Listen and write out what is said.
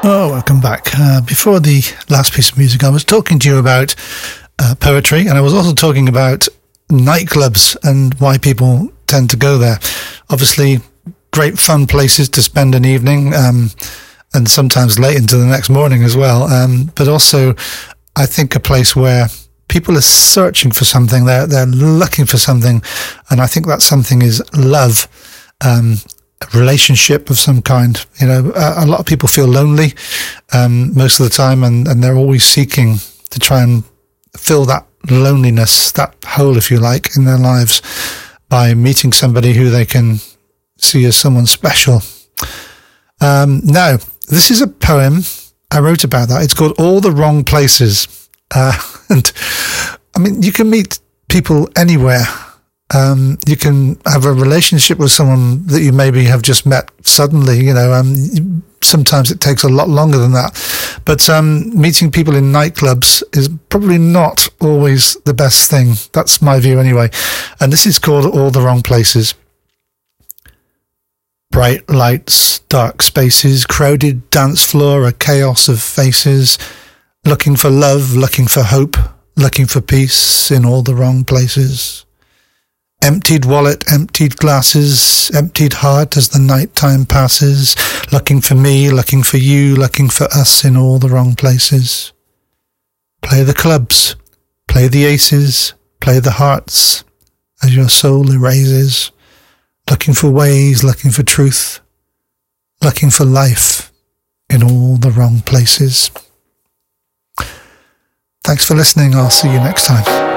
Oh, welcome back. Before the last piece of music, I was talking to you about poetry, and I was also talking about nightclubs and why people tend to go there. Obviously, great fun places to spend an evening, and sometimes late into the next morning as well. But also, I think a place where people are searching for something, they're looking for something, and I think that something is love. A relationship of some kind. You know, a lot of people feel lonely most of the time, and they're always seeking to try and fill that loneliness, that hole, if you like, in their lives by meeting somebody who they can see as someone special. Now, this is a poem I wrote about that. It's called All the Wrong Places. And I mean, you can meet people anywhere. You can have a relationship with someone that you maybe have just met suddenly, you know, sometimes it takes a lot longer than that. But meeting people in nightclubs is probably not always the best thing. That's my view anyway. And this is called All the Wrong Places. Bright lights, dark spaces, crowded dance floor, a chaos of faces, looking for love, looking for hope, looking for peace in all the wrong places. Emptied wallet, emptied glasses, emptied heart as the night time passes, looking for me, looking for you, looking for us in all the wrong places. Play the clubs, play the aces, play the hearts as your soul erases, looking for ways, looking for truth, looking for life in all the wrong places. Thanks for listening. I'll see you next time.